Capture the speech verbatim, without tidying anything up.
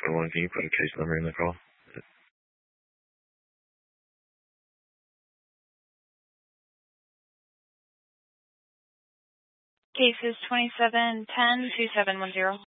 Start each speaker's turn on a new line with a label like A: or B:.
A: one, can you put a case number in the call?
B: Case is twenty-seven ten two seven one zero.